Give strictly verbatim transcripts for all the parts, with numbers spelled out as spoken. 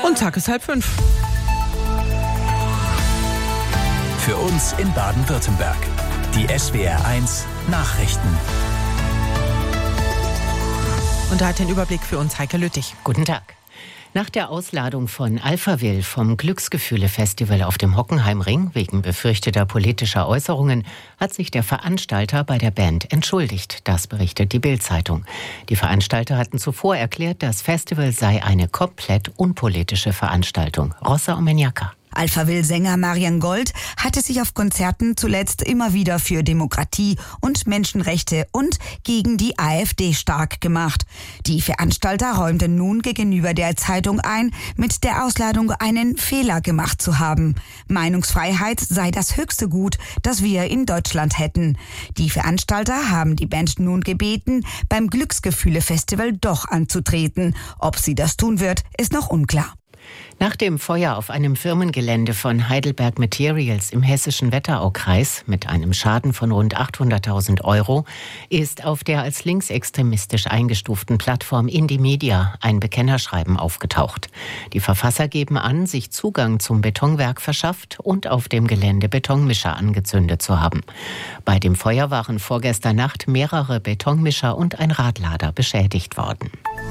Und zack, ist halb fünf. Für uns in Baden-Württemberg. Die S W R eins Nachrichten. Und da hat den Überblick für uns Heike Lüttich. Guten Tag. Nach der Ausladung von Alphaville vom Glücksgefühle-Festival auf dem Hockenheimring wegen befürchteter politischer Äußerungen hat sich der Veranstalter bei der Band entschuldigt. Das berichtet die Bild-Zeitung. Die Veranstalter hatten zuvor erklärt, das Festival sei eine komplett unpolitische Veranstaltung. Rossa Omeniaka. Alphaville-Sänger Marian Gold hatte sich auf Konzerten zuletzt immer wieder für Demokratie und Menschenrechte und gegen die AfD stark gemacht. Die Veranstalter räumten nun gegenüber der Zeitung ein, mit der Ausladung einen Fehler gemacht zu haben. Meinungsfreiheit sei das höchste Gut, das wir in Deutschland hätten. Die Veranstalter haben die Band nun gebeten, beim Glücksgefühle-Festival doch anzutreten. Ob sie das tun wird, ist noch unklar. Nach dem Feuer auf einem Firmengelände von Heidelberg Materials im hessischen Wetteraukreis mit einem Schaden von rund achthunderttausend Euro ist auf der als linksextremistisch eingestuften Plattform Indymedia ein Bekennerschreiben aufgetaucht. Die Verfasser geben an, sich Zugang zum Betonwerk verschafft und auf dem Gelände Betonmischer angezündet zu haben. Bei dem Feuer waren vorgestern Nacht mehrere Betonmischer und ein Radlader beschädigt worden.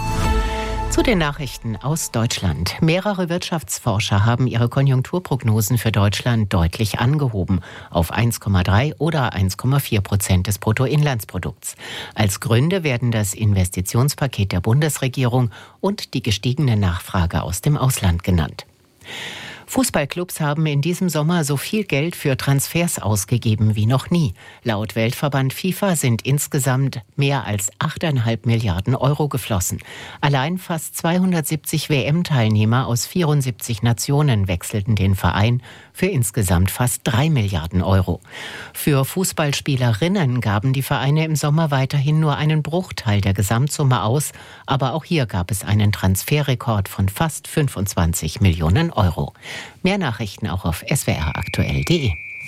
Zu den Nachrichten aus Deutschland. Mehrere Wirtschaftsforscher haben ihre Konjunkturprognosen für Deutschland deutlich angehoben auf eins Komma drei oder eins Komma vier Prozent des Bruttoinlandsprodukts. Als Gründe werden das Investitionspaket der Bundesregierung und die gestiegene Nachfrage aus dem Ausland genannt. Fußballclubs haben in diesem Sommer so viel Geld für Transfers ausgegeben wie noch nie. Laut Weltverband FIFA sind insgesamt mehr als acht Komma fünf Milliarden Euro geflossen. Allein fast zweihundertsiebzig W M-Teilnehmer aus vierundsiebzig Nationen wechselten den Verein für insgesamt fast drei Milliarden Euro. Für Fußballspielerinnen gaben die Vereine im Sommer weiterhin nur einen Bruchteil der Gesamtsumme aus. Aber auch hier gab es einen Transferrekord von fast fünfundzwanzig Millionen Euro. Mehr Nachrichten auch auf s w r aktuell punkt d e.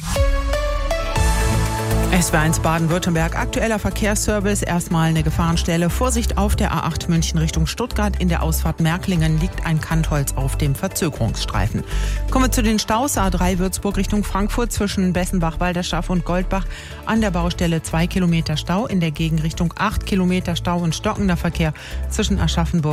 S W R eins Baden-Württemberg, aktueller Verkehrsservice, erstmal eine Gefahrenstelle. Vorsicht auf der A acht München Richtung Stuttgart. In der Ausfahrt Märklingen liegt ein Kantholz auf dem Verzögerungsstreifen. Kommen wir zu den Staus. A drei Würzburg Richtung Frankfurt zwischen Bessenbach, Walderschaft und Goldbach. An der Baustelle zwei Kilometer Stau. In der Gegenrichtung acht Kilometer Stau und stockender Verkehr zwischen Aschaffenburg